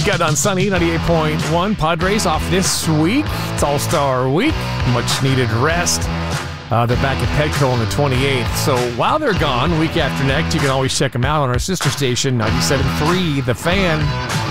Got on Sunny 98.1. Padres off this week. It's All-Star Week. Much needed rest. They're back at Petco on the 28th. So while they're gone, week after next, you can always check them out on our sister station, 97.3 The Fan.